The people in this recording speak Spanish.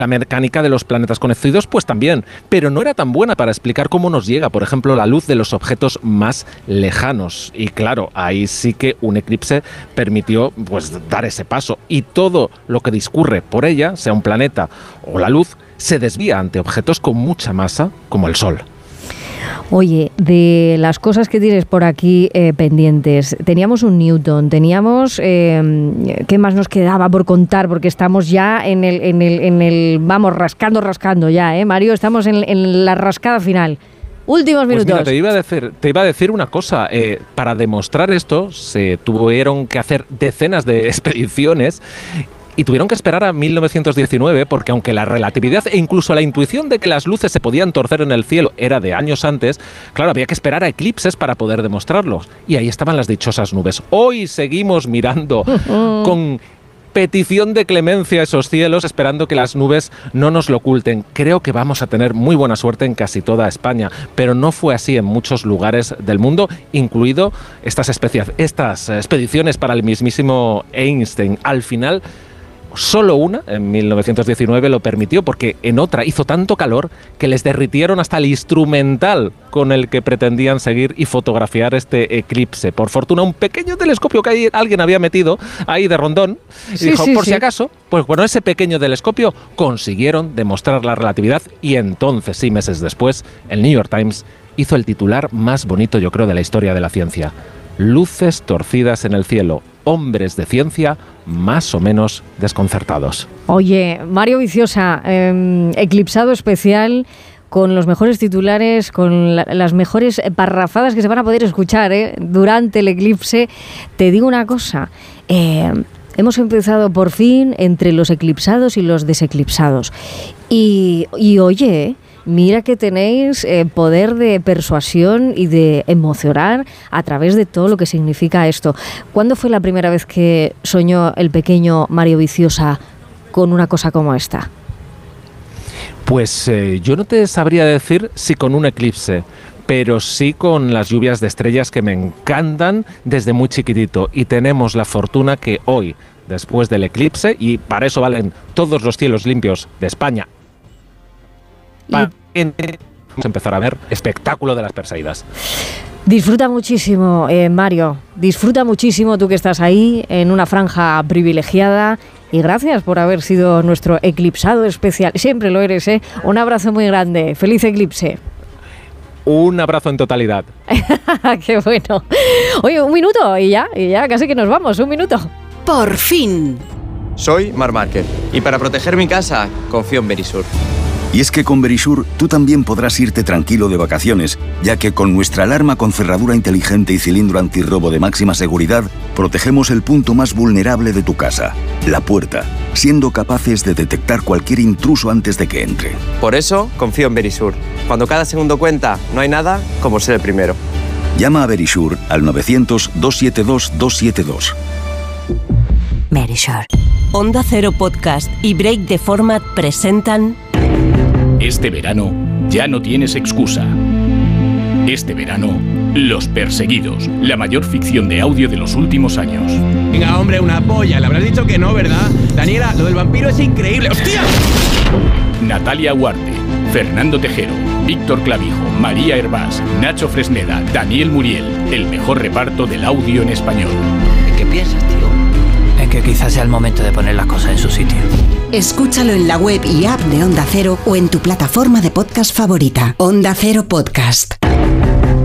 La mecánica de los planetas conocidos, pues también, pero no era tan buena para explicar cómo nos llega, por ejemplo, la luz de los objetos más lejanos. Y claro, ahí sí que un eclipse permitió pues dar ese paso. Y todo lo que discurre por ella, sea un planeta o la luz, se desvía ante objetos con mucha masa, como el Sol. Oye, de las cosas que tienes por aquí pendientes, teníamos un Newton, teníamos, ¿qué más nos quedaba por contar? Porque estamos ya en el vamos, rascando ya, Mario, estamos en la rascada final. Últimos minutos. Pues mira, te iba a decir una cosa. Para demostrar esto, se tuvieron que hacer decenas de expediciones. Y tuvieron que esperar a 1919 porque aunque la relatividad e incluso la intuición de que las luces se podían torcer en el cielo era de años antes, claro, había que esperar a eclipses para poder demostrarlo. Y ahí estaban las dichosas nubes. Hoy seguimos mirando con petición de clemencia a esos cielos, esperando que las nubes no nos lo oculten. Creo que vamos a tener muy buena suerte en casi toda España, pero no fue así en muchos lugares del mundo, incluido estas expediciones para el mismísimo Einstein. Al final, solo una, en 1919, lo permitió porque en otra hizo tanto calor que les derritieron hasta el instrumental con el que pretendían seguir y fotografiar este eclipse. Por fortuna, un pequeño telescopio que alguien había metido ahí de rondón y dijo, si acaso, pues bueno, ese pequeño telescopio consiguieron demostrar la relatividad y entonces, sí, meses después, el New York Times hizo el titular más bonito, yo creo, de la historia de la ciencia. Luces torcidas en el cielo. Hombres de ciencia más o menos desconcertados. Oye, Mario Viciosa, eclipsado especial, con los mejores titulares, con las mejores parrafadas que se van a poder escuchar durante el eclipse. Te digo una cosa, hemos empezado por fin entre los eclipsados y los deseclipsados. Y oye, mira que tenéis poder de persuasión y de emocionar a través de todo lo que significa esto. ¿Cuándo fue la primera vez que soñó el pequeño Mario Viciosa con una cosa como esta? Pues yo no te sabría decir si con un eclipse, pero sí con las lluvias de estrellas que me encantan desde muy chiquitito. Y tenemos la fortuna que hoy, después del eclipse, y para eso valen todos los cielos limpios de España, vamos a empezar a ver espectáculo de las Perseidas. Disfruta muchísimo, Mario. Disfruta muchísimo tú que estás ahí en una franja privilegiada. Y gracias por haber sido nuestro eclipsado especial. Siempre lo eres, ¿eh? Un abrazo muy grande. Feliz eclipse. Un abrazo en totalidad. Qué bueno. Oye, un minuto y ya casi que nos vamos. Un minuto. Por fin. Soy Marc Márquez y para proteger mi casa confío en Verisur. Y es que con Verisur tú también podrás irte tranquilo de vacaciones, ya que con nuestra alarma con cerradura inteligente y cilindro antirrobo de máxima seguridad, protegemos el punto más vulnerable de tu casa, la puerta, siendo capaces de detectar cualquier intruso antes de que entre. Por eso confío en Verisur. Cuando cada segundo cuenta, no hay nada como ser el primero. Llama a Verisur al 900-272-272. Verisur. Onda Cero Podcast y Break the Format presentan... Este verano ya no tienes excusa. Este verano, Los Perseguidos, la mayor ficción de audio de los últimos años. Venga, hombre, una polla. Le habrás dicho que no, ¿verdad? Daniela, lo del vampiro es increíble. ¡Hostia! Natalia Huarte, Fernando Tejero, Víctor Clavijo, María Hervás, Nacho Fresneda, Daniel Muriel. El mejor reparto del audio en español. ¿En qué piensas, tío? En que quizás sea el momento de poner las cosas en su sitio. Escúchalo en la web y app de Onda Cero o en tu plataforma de podcast favorita. Onda Cero Podcast.